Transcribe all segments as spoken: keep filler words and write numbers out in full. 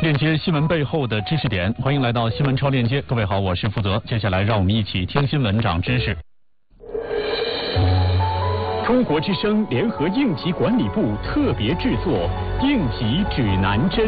链接新闻背后的知识点，欢迎来到新闻超链接。各位好，我是负责。接下来让我们一起听新闻长知识。中国之声联合应急管理部特别制作《应急指南针》。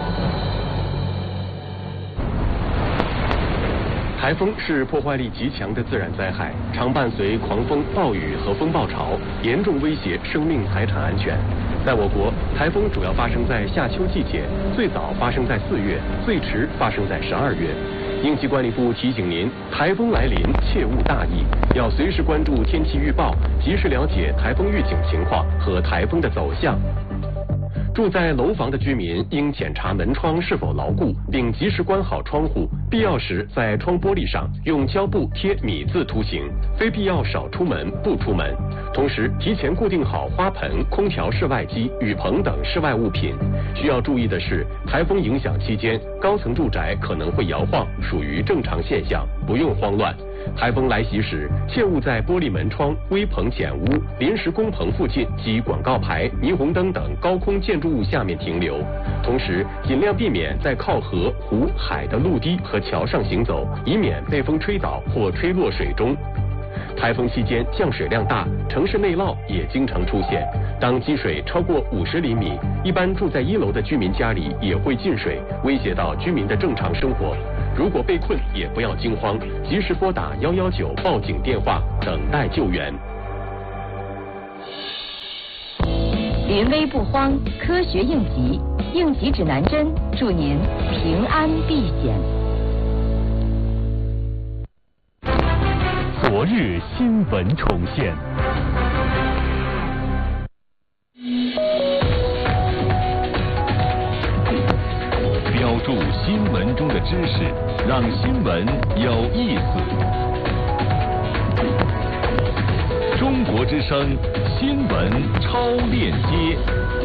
台风是破坏力极强的自然灾害，常伴随狂风、暴雨和风暴潮，严重威胁生命财产安全。在我国，台风主要发生在夏秋季节，最早发生在四月，最迟发生在十二月。应急管理部提醒您，台风来临切勿大意，要随时关注天气预报，及时了解台风预警情况和台风的走向。住在楼房的居民应检查门窗是否牢固，并及时关好窗户，必要时在窗玻璃上用胶布贴米字图形，非必要少出门不出门。同时提前固定好花盆、空调室外机、雨棚等室外物品。需要注意的是，台风影响期间，高层住宅可能会摇晃，属于正常现象，不用慌乱。台风来袭时，切勿在玻璃门窗、危棚简屋、临时工棚附近及广告牌、霓虹灯等高空建筑物下面停留。同时，尽量避免在靠河、湖、海的陆堤和桥上行走，以免被风吹倒或吹落水中。台风期间降水量大，城市内涝也经常出现。当积水超过五十厘米，一般住在一楼的居民家里也会进水，威胁到居民的正常生活。如果被困，也不要惊慌，及时拨打一一九报警电话，等待救援。 临危不慌，科学应急，应急指南针，祝您平安避险。 昨日新闻重现。标注新闻中的知识，让新闻有意思。中国之声新闻超链接。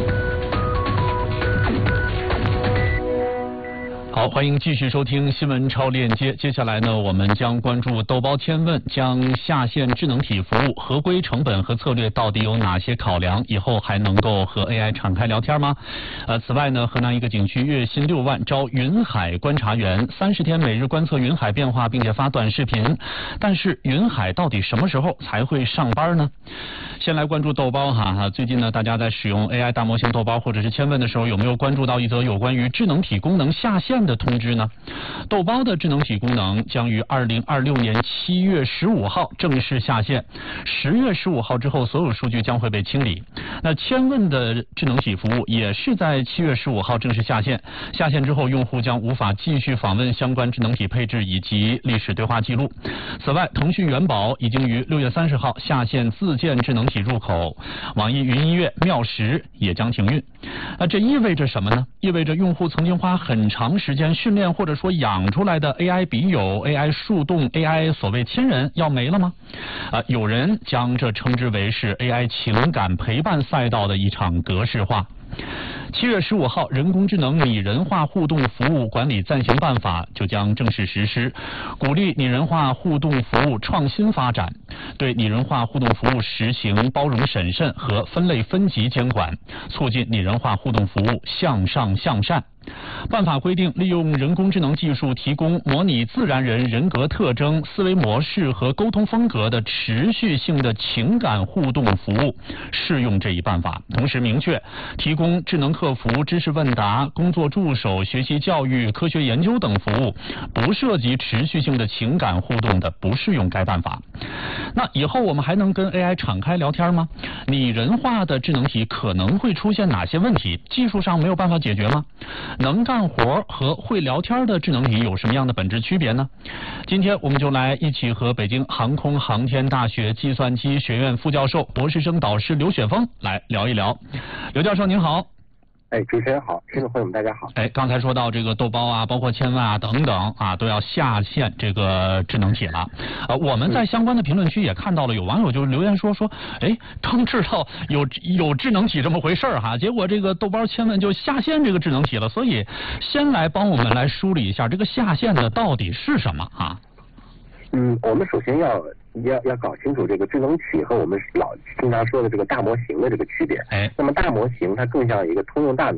好，欢迎继续收听新闻超链接。接下来呢，我们将关注豆包千问将下线智能体服务合规成本和策略到底有哪些考量？以后还能够和 A I 敞开聊天吗？呃，此外呢，河南一个景区月薪六万招云海观察员，三十天每日观测云海变化，并且发短视频。但是云海到底什么时候才会上班呢？先来关注豆包哈哈，最近呢，大家在使用 A I 大模型豆包或者是千问的时候，有没有关注到一则有关于智能体功能下线的通知呢？豆包的智能体功能将于二零二六年七月十五号正式下线，十月十五号之后，所有数据将会被清理。那千问的智能体服务也是在七月十五号正式下线，下线之后，用户将无法继续访问相关智能体配置以及历史对话记录。此外，腾讯元宝已经于六月三十号下线自建智能体入口，网易云音乐、妙识也将停运。那这意味着什么呢？意味着用户曾经花很长时间训练或者说养出来的 A I 笔友、A I 树洞、A I 所谓亲人要没了吗？啊，有人将这称之为是 A I 情感陪伴赛道的一场格式化。七月十五号，人工智能拟人化互动服务管理暂行办法就将正式实施，鼓励拟人化互动服务创新发展，对拟人化互动服务实行包容审慎和分类分级监管，促进拟人化互动服务向上向善。办法规定，利用人工智能技术提供模拟自然人人格特征、思维模式和沟通风格的持续性的情感互动服务适用这一办法。同时明确，提供智能客服、知识问答、工作助手、学习教育、科学研究等服务，不涉及持续性的情感互动的，不适用该办法。那以后我们还能跟 A I 敞开聊天吗？拟人化的智能体可能会出现哪些问题？技术上没有办法解决吗？能干活和会聊天的智能体有什么样的本质区别呢？今天我们就来一起和北京航空航天大学计算机学院副教授、博士生导师刘雪峰来聊一聊。刘教授您好。 哎，主持人好，听众朋友们大家好。 哎，刚才说到这个豆包啊，包括千万啊等等啊，都要下线这个智能体了。呃，我们在相关的评论区也看到了，有网友就留言说说，哎，刚知道有有智能体这么回事儿哈，结果这个豆包千万就下线这个智能体了。所以，先来帮我们来梳理一下这个下线的到底是什么啊？ 嗯，我们首先要要要搞清楚这个智能体和我们老经常说的这个大模型的这个区别。 哎， 那么大模型它更像一个通用大脑，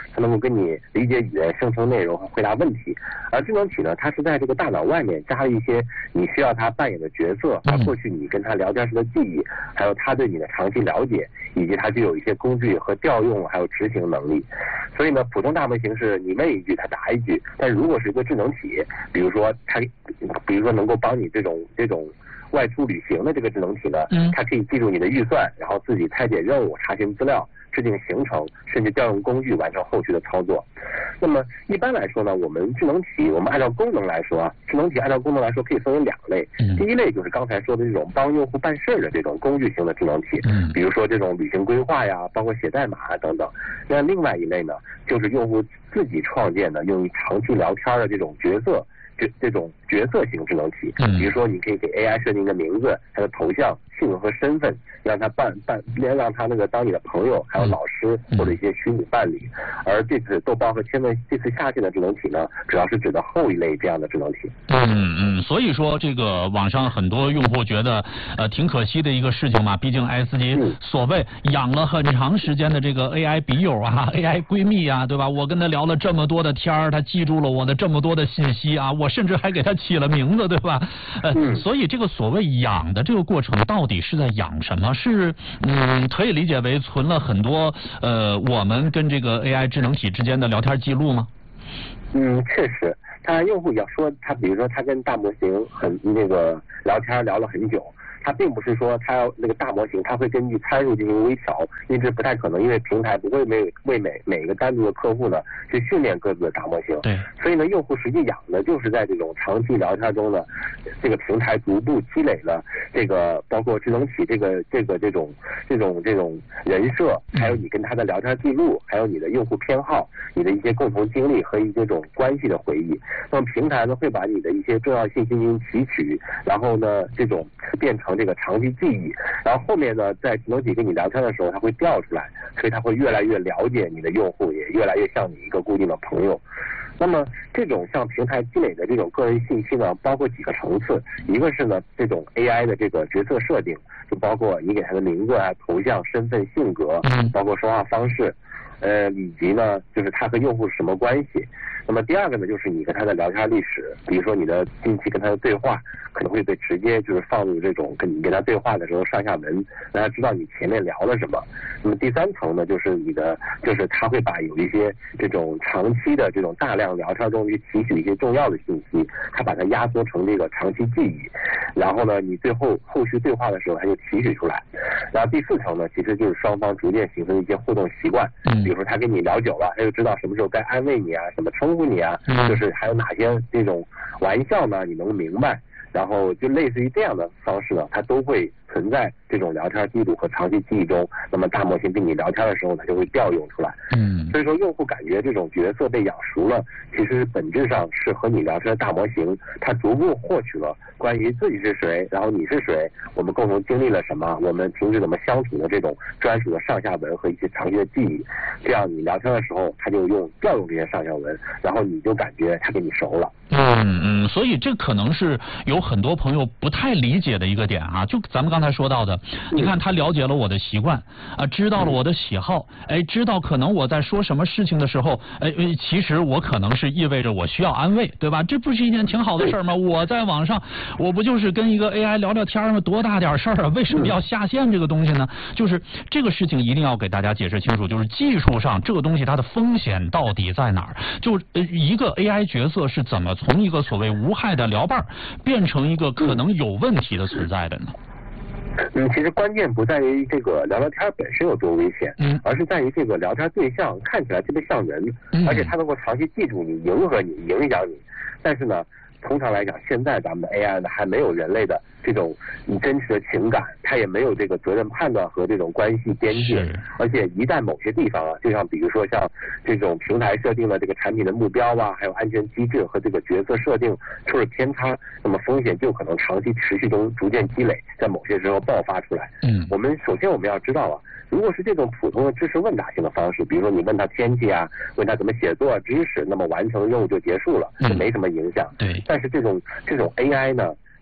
它能够跟你理解语言、生成内容和回答问题。而智能体呢，它是在这个大脑外面加了一些你需要它扮演的角色，包括过去你跟它聊天时的记忆，还有它对你的长期了解，以及它具有一些工具和调用还有执行能力。所以呢，普通大模型是你问一句它答一句，但如果是一个智能体，比如说它，比如说能够帮你这种这种外出旅行的这个智能体呢，它可以记住你的预算，然后自己拆解任务、查询资料、制定行程，甚至调用工具完成后续的操作。那么一般来说呢，我们智能体，我们按照功能来说啊，智能体按照功能来说可以分为两类。第一类就是刚才说的这种帮用户办事的这种工具型的智能体，比如说这种旅行规划呀，包括写代码啊等等。那另外一类呢，就是用户自己创建的，用于长期聊天的这种角色。这这种角色型智能体，比如说你可以给 A I 设定一个名字、它的头像、性格和身份，让它伴伴，让它那个当你的朋友，还有老师或者一些虚拟伴侣。而这次豆包和千问这次下线的智能体呢，主要是指的后一类这样的智能体。 嗯嗯，所以说这个网上很多用户觉得呃挺可惜的一个事情嘛，毕竟 S 级所谓养了很长时间的这个 A I 笔友啊 ，A I 闺蜜啊，对吧？我跟他聊了这么多的天儿，他记住了我的这么多的信息啊，我甚至还给他起了名字，对吧？呃，嗯、所以这个所谓养的这个过程，到底是在养什么？是嗯，可以理解为存了很多呃我们跟这个 A I 智能体之间的聊天记录吗？ 嗯，确实，他用户要说他，比如说他跟大模型很那个聊天聊了很久。它并不是说它要那个大模型，它会根据参数进行微调，因为这不太可能，因为平台不会为为每每一个单独的客户呢去训练各自的大模型。对。所以呢，用户实际养的就是在这种长期聊天中呢，这个平台逐步积累了这个包括智能体这个这个这种这种这种人设，还有你跟他的聊天记录，还有你的用户偏好，你的一些共同经历和一些这种关系的回忆。那么平台呢会把你的一些重要信息进行提取，然后呢这种变成这个长期记忆，然后后面呢，在智能体跟你聊天的时候，它会调出来，所以它会越来越了解你的用户，也越来越像你一个固定的朋友。那么这种向平台积累的这种个人信息呢，包括几个层次，一个是呢这种 A I 的这个角色设定，就包括你给它的名字啊、头像、身份、性格，包括说话方式，呃，以及呢就是它和用户是什么关系。那么第二个呢，就是你跟他的聊天历史，比如说你的近期跟他的对话，可能会被直接就是放入这种跟你跟他对话的时候上下文，让他知道你前面聊了什么。那么第三层呢，就是你的，就是他会把有一些这种长期的这种大量聊天中去提取一些重要的信息，他把它压缩成这个长期记忆，然后呢，你最后后续对话的时候他就提取出来。然后第四层呢，其实就是双方逐渐形成的一些互动习惯，比如说他跟你聊久了，他就知道什么时候该安慰你啊，什么称呼你啊，就是还有哪些这种玩笑呢，你能明白。然后就类似于这样的方式呢，它都会存在这种聊天记录和长期记忆中。那么大模型跟你聊天的时候呢，就会调用出来。嗯，所以说用户感觉这种角色被养熟了，其实本质上是和你聊天的大模型，它逐步获取了关于自己是谁，然后你是谁，我们共同经历了什么，我们平时怎么相处的这种专属的上下文和一些长期的记忆。这样你聊天的时候，他就用调用这些上下文，然后你就感觉他跟你熟了。 嗯嗯，所以这可能是有很多朋友不太理解的一个点啊，就咱们刚才说到的，你看他了解了我的习惯啊，知道了我的喜好，哎，知道可能我在说什么事情的时候，哎，其实我可能是意味着我需要安慰，对吧？这不是一件挺好的事儿吗？我在网上，我不就是跟一个 A I 聊聊天吗？多大点事儿啊？为什么要下线这个东西呢？就是这个事情一定要给大家解释清楚，就是技术上这个东西它的风险到底在哪儿？就呃一个 A I 角色是怎么从一个所谓无害的聊伴变成一个可能有问题的存在的呢？ 嗯，其实关键不在于这个聊聊天本身有多危险，嗯，而是在于这个聊天对象看起来特别像人，嗯，而且他能够长期记住你、迎合你、影响你。但是呢，通常来讲，现在咱们的 A I 呢还没有人类的这种真实的情感，它也没有这个责任判断和这种关系边界。而且一旦某些地方啊，就像比如说像这种平台设定了这个产品的目标啊，还有安全机制和这个角色设定出了偏差，那么风险就可能长期持续中逐渐积累，在某些时候爆发出来。嗯，我们首先我们要知道啊，如果是这种普通的知识问答性的方式，比如说你问他天气啊，问他怎么写作知识，那么完成任务就结束了，就没什么影响。对。但是这种这种 A I 呢，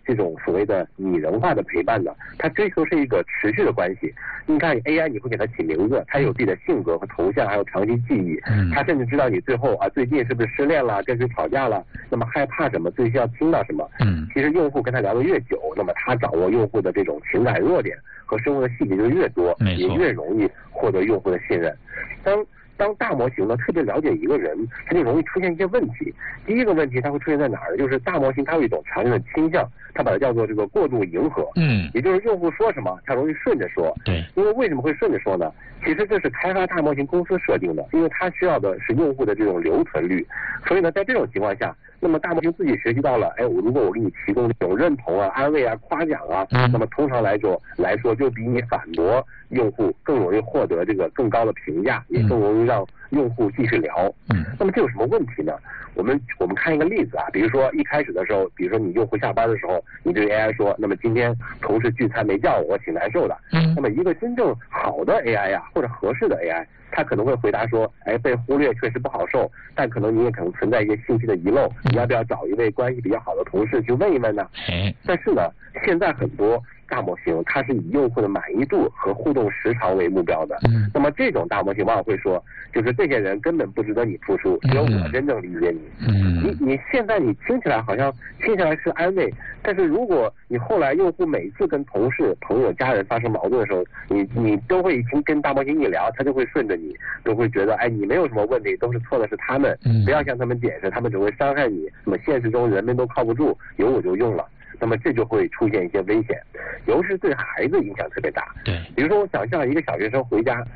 这种所谓的拟人化的陪伴呢，它追求是一个持续的关系。你看 A I 你会给它起名字，它有自己的性格和头像，还有长期记忆，它甚至知道你最后啊最近是不是失恋了，跟谁吵架了，那么害怕什么，最需要听到什么。嗯，其实用户跟他聊得越久，那么他掌握用户的这种情感弱点和生活的细节就越多，也越容易获得用户的信任。当当大模型呢特别了解一个人，它就容易出现一些问题。第一个问题它会出现在哪儿？就是大模型它有一种常见的倾向，它把它叫做这个过度迎合。嗯，也就是用户说什么，它容易顺着说。对，因为为什么会顺着说呢？其实这是开发大模型公司设定的，因为它需要的是用户的这种留存率。所以呢，在这种情况下，那么大模型自己学习到了，哎，我如果我给你提供这种认同啊、安慰啊、夸奖啊，嗯、那么通常来说来说，就比你反驳用户更容易获得这个更高的评价，也更容易让用户继续聊。嗯，那么这有什么问题呢？我们我们看一个例子啊，比如说一开始的时候，比如说你用户下班的时候，你对 A I 说，那么今天同事聚餐没叫我，我挺难受的。嗯，那么一个真正好的 A I 呀、啊，或者合适的 A I， 它可能会回答说，哎，被忽略确实不好受，但可能你也可能存在一些信息的遗漏，你要不要找一位关系比较好的同事去问一问呢？但是呢，现在很多大模型它是以用户的满意度和互动时长为目标的。嗯，那么这种大模型往往会说，就是这些人根本不值得你付出，只有我真正理解你。嗯，你你现在你听起来好像听起来是安慰，但是如果你后来用户每次跟同事、朋友、家人发生矛盾的时候，你你都会听跟大模型一聊，他就会顺着你，都会觉得哎你没有什么问题，都是错的是他们，不要向他们解释，他们只会伤害你。那么现实中人们都靠不住，有我就用了。那么这就会出现一些危险，尤其是对孩子影响特别大。对，比如说我想象一个小学生回家。